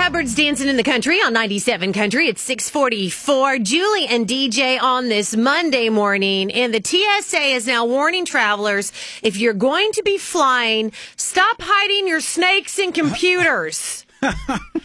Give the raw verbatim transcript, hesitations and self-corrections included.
Hubbard's Dancing in the Country on ninety-seven Country. It's six forty-four. Julie and D J on this Monday morning. And the T S A is now warning travelers, if you're going to be flying, stop hiding your snakes in computers.